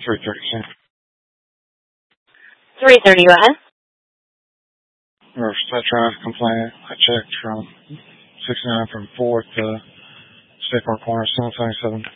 330. 330, go ahead. Or state traffic complaint. I checked from 69 from 4th to State Park Corner, 727.